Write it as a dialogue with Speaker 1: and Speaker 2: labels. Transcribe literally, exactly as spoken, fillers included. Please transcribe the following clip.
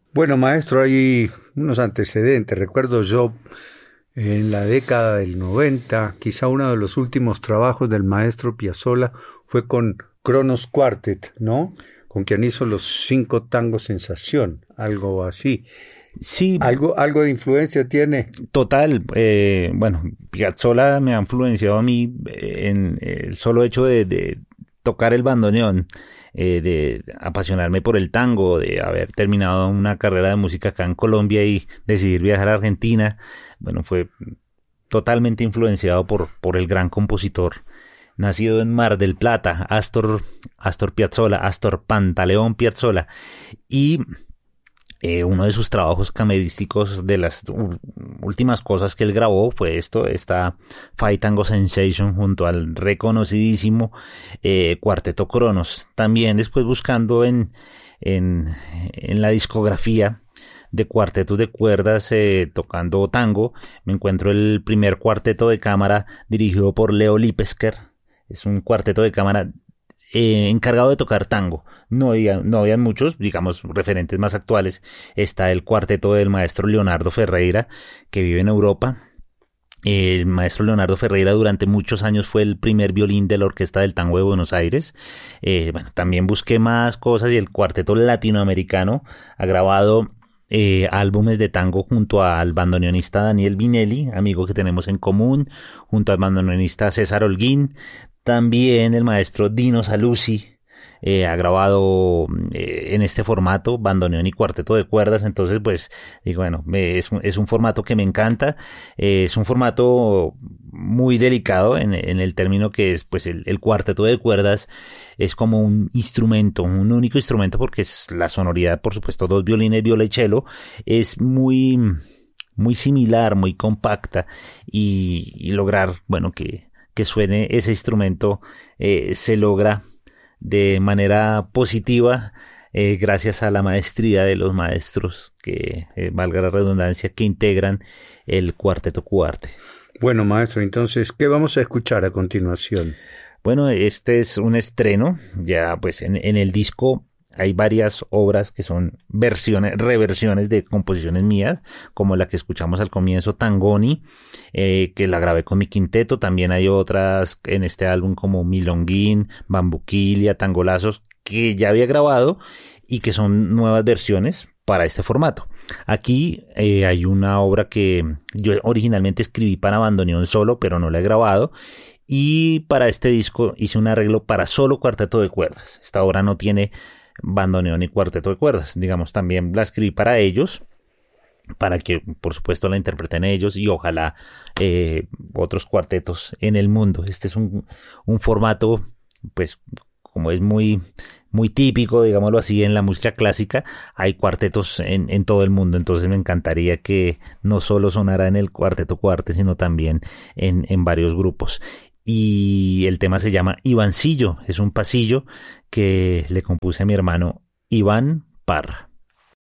Speaker 1: Bueno, maestro, hay unos antecedentes. Recuerdo yo en la década del noventa, quizá uno de los últimos trabajos del maestro Piazzolla fue con Kronos Quartet, ¿no? Con quien hizo los cinco tangos Sensación, algo así.
Speaker 2: Sí,
Speaker 1: ¿Algo, algo de influencia tiene?
Speaker 2: total. Eh, bueno, Piazzolla me ha influenciado a mí en el solo hecho de, de tocar el bandoneón, eh, de apasionarme por el tango, de haber terminado una carrera de música acá en Colombia y decidir viajar a Argentina. Bueno, fue totalmente influenciado por, por el gran compositor nacido en Mar del Plata, Astor, Astor Piazzolla, Astor Pantaleón Piazzolla. Y eh, uno de sus trabajos camerísticos, de las uh, últimas cosas que él grabó, fue esto, esta Five Tango Sensation junto al reconocidísimo eh, Cuarteto Kronos. También después buscando en, en, en la discografía de cuartetos de cuerdas eh, tocando tango, me encuentro el primer cuarteto de cámara dirigido por Leo Lipesker. Es un cuarteto de cámara eh, encargado de tocar tango. No había, no había muchos, digamos, referentes más actuales. Está el cuarteto del maestro Leonardo Ferreira, que vive en Europa. El maestro Leonardo Ferreira durante muchos años fue el primer violín de la Orquesta del Tango de Buenos Aires. Eh, bueno, también busqué más cosas y el cuarteto latinoamericano ha grabado Eh, álbumes de tango junto al bandoneonista Daniel Vinelli, amigo que tenemos en común, junto al bandoneonista César Holguín. También el maestro Dino Saluzzi eh, ha grabado eh, en este formato bandoneón y cuarteto de cuerdas. Entonces pues digo, bueno, eh, es, un, es un formato que me encanta. Eh, es un formato muy delicado en, en el término que es pues el, el cuarteto de cuerdas es como un instrumento, un único instrumento, porque es la sonoridad, por supuesto, dos violines, viola y cello, es muy, muy similar, muy compacta, y, y lograr, bueno, que, que suene ese instrumento eh, se logra de manera positiva eh, gracias a la maestría de los maestros que, eh, valga la redundancia, que integran el Cuarteto Cuarte.
Speaker 1: Bueno, maestro, entonces, ¿qué vamos a escuchar a continuación?
Speaker 2: Bueno, este es un estreno, ya pues en, en el disco hay varias obras que son versiones, reversiones de composiciones mías, como la que escuchamos al comienzo, Tangoni, eh, que la grabé con mi quinteto. También hay otras en este álbum como Milonguín, Bambuquilia, Tangolazos, que ya había grabado y que son nuevas versiones para este formato. Aquí eh, hay una obra que yo originalmente escribí para bandoneón solo, pero no la he grabado. Y para este disco hice un arreglo para solo cuarteto de cuerdas. Esta obra no tiene bandoneón y cuarteto de cuerdas. Digamos, también la escribí para ellos, para que por supuesto la interpreten ellos y ojalá eh, otros cuartetos en el mundo. Este es un, un formato, pues, como es muy, muy típico, digámoslo así, en la música clásica, hay cuartetos en, en todo el mundo. Entonces me encantaría que no solo sonara en el cuarteto cuarte, sino también en, en varios grupos. Y el tema se llama Ivancillo, es un pasillo que le compuse a mi hermano Iván Parra.